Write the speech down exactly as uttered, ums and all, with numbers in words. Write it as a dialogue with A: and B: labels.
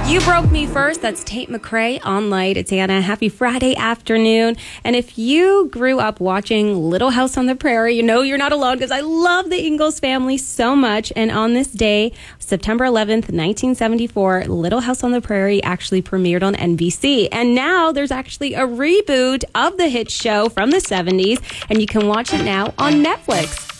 A: You Broke Me First. That's Tate McRae on Light. It's Anna. Happy Friday afternoon. And if you grew up watching Little House on the Prairie, you know you're not alone because I love the Ingalls family so much. And on this day, September eleventh, nineteen seventy-four, Little House on the Prairie actually premiered on N B C. And now there's actually a reboot of the hit show from the seventies, and you can watch it now on Netflix.